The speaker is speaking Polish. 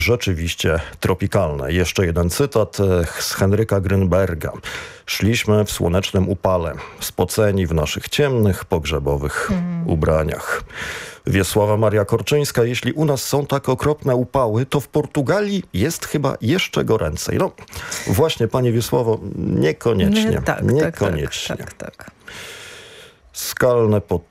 Rzeczywiście tropikalne. Jeszcze jeden cytat z Henryka Grynberga. Szliśmy w słonecznym upale, spoceni w naszych ciemnych, pogrzebowych ubraniach. Wiesława Maria Korczyńska, jeśli u nas są tak okropne upały, to w Portugalii jest chyba jeszcze goręcej. No właśnie, panie Wiesławo, niekoniecznie. Tak, Niekoniecznie. tak. Skalne